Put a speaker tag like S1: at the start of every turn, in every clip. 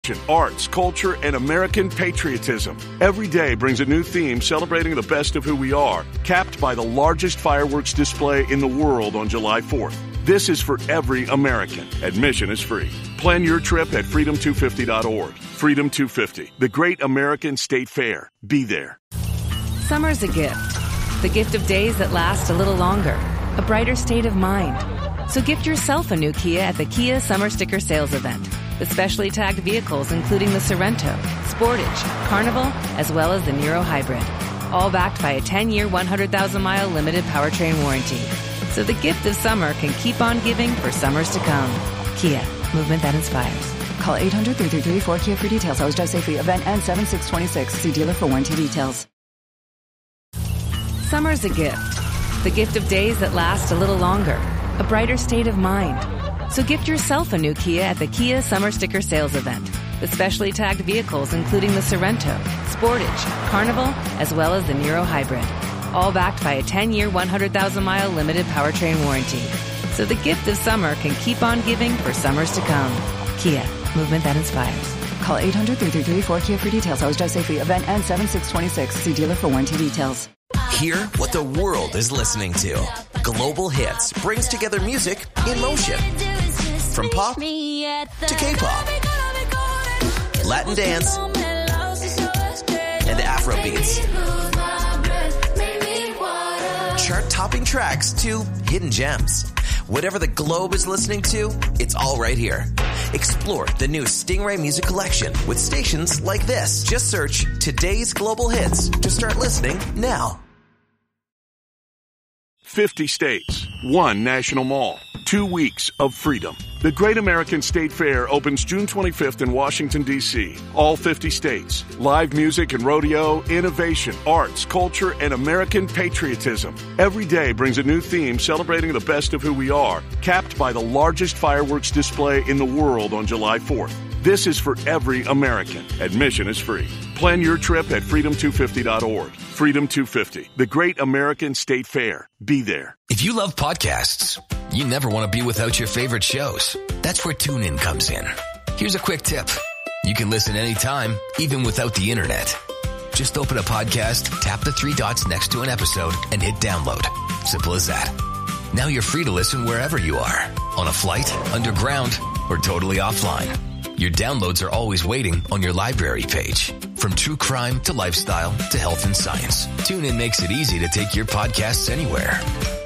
S1: innovation, arts, culture, and American patriotism. Every day brings a new theme celebrating the best of who we are, capped by the largest fireworks display in the world on July 4th. This is for every American. Admission is free. Plan your trip at freedom250.org. Freedom 250, the great American state fair. Be there.
S2: Summer's a gift. The gift of days that last a little longer. A brighter state of mind. So gift yourself a new Kia at the Kia Summer Sticker Sales Event. With specially tagged vehicles including the Sorrento, Sportage, Carnival, as well as the Niro Hybrid. All backed by a 10-year, 100,000-mile limited powertrain warranty. So the gift of summer can keep on giving for summers to come. Kia, movement that inspires.
S3: Call 800-333-4KIA for details. Always drive safely. Event ends 7/6/26. See dealer for warranty details.
S2: Summer's a gift. The gift of days that last a little longer. A brighter state of mind. So gift yourself a new Kia at the Kia Summer Sticker Sales Event. With specially tagged vehicles including the Sorrento, Sportage, Carnival, as well as the Niro Hybrid. All backed by a 10-year, 100,000-mile limited powertrain warranty. So the gift of summer can keep on giving for summers to come. Kia, movement that inspires.
S3: Call 800-333-4KIA for details. Always drive safely. Event ends 7/6/26. See dealer for warranty details.
S4: Hear what the world is listening to. Global Hits brings together music in motion. From pop to K-pop, Latin dance, and Afro beats. Chart-topping tracks to hidden gems. Whatever the globe is listening to, it's all right here. Explore the new Stingray Music Collection with stations like this. Just search Today's Global Hits to start listening now.
S1: 50 states, one national mall, 2 weeks of freedom. The Great American State Fair opens June 25th in Washington, D.C. All 50 states. Live music and rodeo, innovation, arts, culture, and American patriotism. Every day brings a new theme celebrating the best of who we are, capped by the largest fireworks display in the world on July 4th. This is for every American. Admission is free. Plan your trip at freedom250.org. Freedom 250, the great American state fair. Be there.
S5: If you love podcasts, you never want to be without your favorite shows. That's where TuneIn comes in. Here's a quick tip. You can listen anytime, even without the internet. Just open a podcast, tap the 3 dots next to an episode, and hit download. Simple as that. Now you're free to listen wherever you are. On a flight, underground, or totally offline. Your downloads are always waiting on your library page. From true crime to lifestyle to health and science, TuneIn makes it easy to take your podcasts anywhere.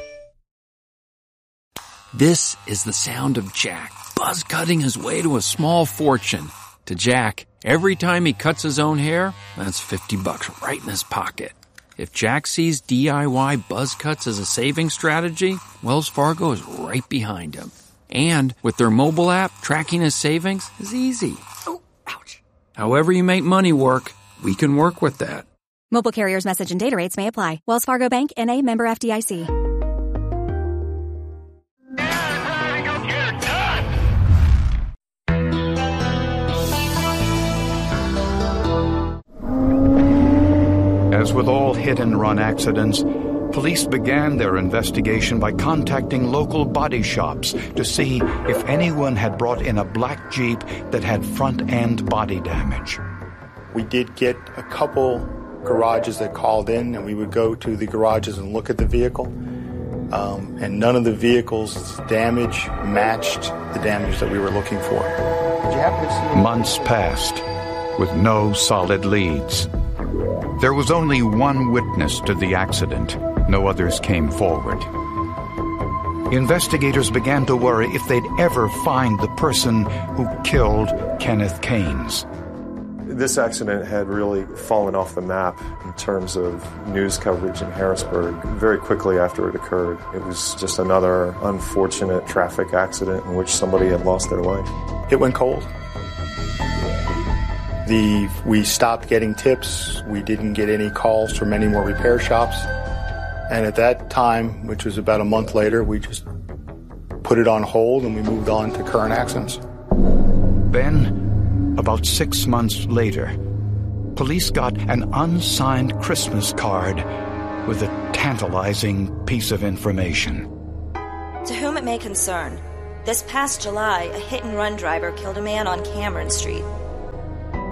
S6: This is the sound of Jack, buzz cutting his way to a small fortune. To Jack, every time he cuts his own hair, that's $50 right in his pocket. If Jack sees DIY buzz cuts as a saving strategy, Wells Fargo is right behind him. And with their mobile app, tracking his savings is easy.
S7: Oh, ouch.
S6: However you make money work, we can work with that.
S7: Mobile carriers' message and data rates may apply. Wells Fargo Bank, N.A., member FDIC.
S8: As with all hit-and-run accidents, police began their investigation by contacting local body shops to see if anyone had brought in a black Jeep that had front-end body damage.
S9: We did get a couple garages that called in, and we would go to the garages and look at the vehicle. And none of the vehicles' damage matched the damage that we were looking for. Did you happen to see?
S8: Months passed with no solid leads. There was only one witness to the accident. No others came forward. Investigators began to worry if they'd ever find the person who killed Kenneth Kanes.
S10: This accident had really fallen off the map in terms of news coverage in Harrisburg very quickly after it occurred. It was just another unfortunate traffic accident in which somebody had lost their life.
S9: It went cold. We stopped getting tips. We didn't get any calls from any more repair shops. And at that time, which was about a month later, we just put it on hold and we moved on to current accidents.
S8: Then, about 6 months later, police got an unsigned Christmas card with a tantalizing piece of information.
S11: To whom it may concern, this past July, a hit-and-run driver killed a man on Cameron Street.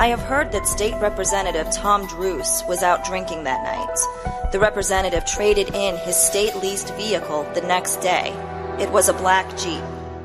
S11: I have heard that State Representative Tom Druce was out drinking that night. The representative traded in his state-leased vehicle the next day. It was a black Jeep.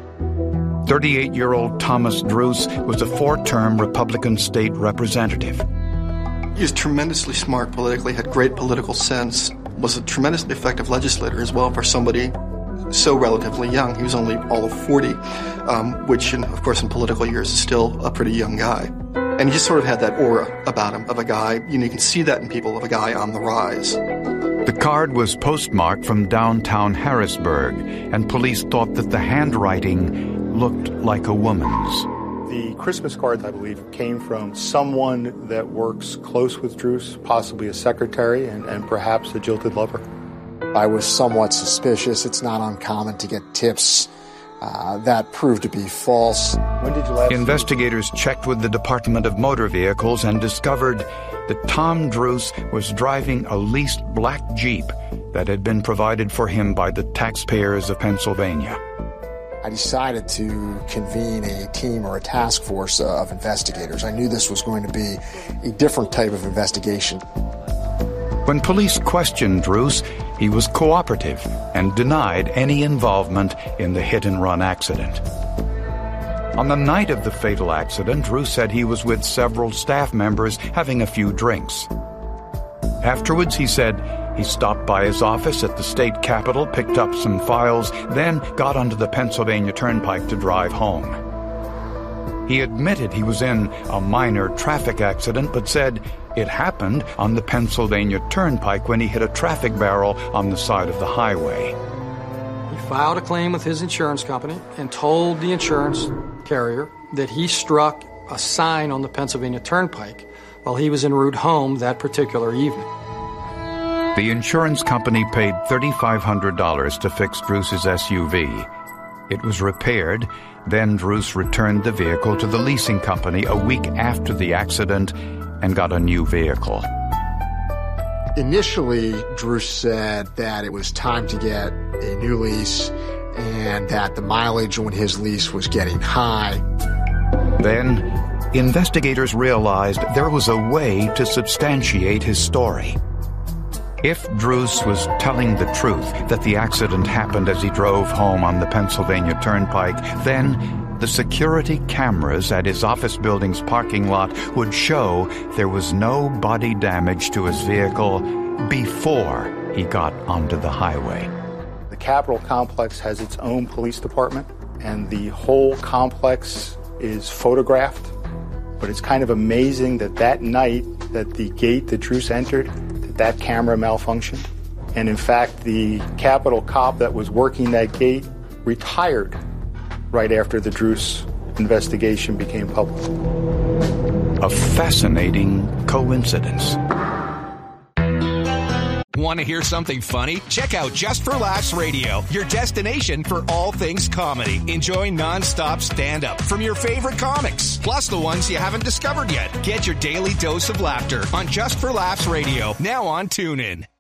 S8: 38-year-old Thomas Druce was a 4-term Republican state representative.
S12: He was tremendously smart politically, had great political sense, was a tremendously effective legislator as well for somebody so relatively young. He was only all of 40, which, of course, in political years is still a pretty young guy. And he just sort of had that aura about him of a guy, you can see that in people, of a guy on the rise.
S8: The card was postmarked from downtown Harrisburg, and police thought that the handwriting looked like a woman's.
S9: The Christmas cards, I believe, came from someone that works close with Druce, possibly a secretary and perhaps a jilted lover.
S13: I was somewhat suspicious. It's not uncommon to get tips that proved to be false.
S9: When did you last
S8: Investigators checked with the Department of Motor Vehicles and discovered that Tom Druce was driving a leased black Jeep that had been provided for him by the taxpayers of Pennsylvania.
S13: I decided to convene a team or a task force of investigators. I knew this was going to be a different type of investigation.
S8: When police questioned Druce, he was cooperative and denied any involvement in the hit-and-run accident. On the night of the fatal accident, Druce said he was with several staff members having a few drinks. Afterwards, he said he stopped by his office at the state capitol, picked up some files, then got onto the Pennsylvania Turnpike to drive home. He admitted he was in a minor traffic accident, but said it happened on the Pennsylvania Turnpike when he hit a traffic barrel on the side of the highway.
S14: He filed a claim with his insurance company and told the insurance carrier that he struck a sign on the Pennsylvania Turnpike while he was en route home that particular evening.
S8: The insurance company paid $3,500 to fix Druce's SUV. It was repaired. Then Druce returned the vehicle to the leasing company a week after the accident and got a new vehicle.
S13: Initially, Druce said that it was time to get a new lease and that the mileage on his lease was getting high.
S8: Then, investigators realized there was a way to substantiate his story. If Druce was telling the truth that the accident happened as he drove home on the Pennsylvania Turnpike, then the security cameras at his office building's parking lot would show there was no body damage to his vehicle before he got onto the highway.
S9: The Capitol complex has its own police department, and the whole complex is photographed. But it's kind of amazing that night that the gate that Druce entered, that camera malfunctioned. And in fact, the Capitol cop that was working that gate retired right after the Druce investigation became public.
S8: A fascinating coincidence.
S15: Want to hear something funny? Check out Just for Laughs Radio, your destination for all things comedy. Enjoy non-stop stand-up from your favorite comics, plus the ones you haven't discovered yet. Get your daily dose of laughter on Just for Laughs Radio, now on TuneIn.